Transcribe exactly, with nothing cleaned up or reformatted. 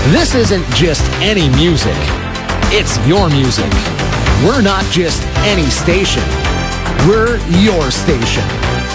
This isn't just any music. It's your music. We're not just any station. We're your station.